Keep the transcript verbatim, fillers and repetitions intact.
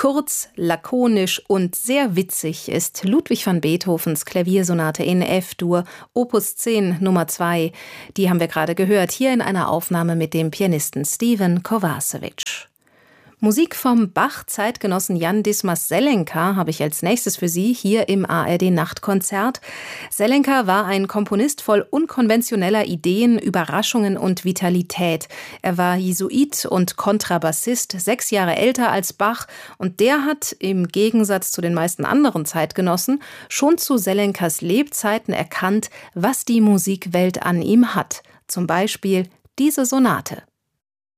Kurz, lakonisch und sehr witzig ist Ludwig van Beethovens Klaviersonate in F-Dur, Opus zehn Nummer zwei. Die haben wir gerade gehört, hier in einer Aufnahme mit dem Pianisten Stephen Kovacevic. Musik vom Bach-Zeitgenossen Jan Dismas Zelenka habe ich als nächstes für Sie hier im A R D-Nachtkonzert. Zelenka war ein Komponist voll unkonventioneller Ideen, Überraschungen und Vitalität. Er war Jesuit und Kontrabassist, sechs Jahre älter als Bach, und der hat, im Gegensatz zu den meisten anderen Zeitgenossen, schon zu Zelenkas Lebzeiten erkannt, was die Musikwelt an ihm hat. Zum Beispiel diese Sonate.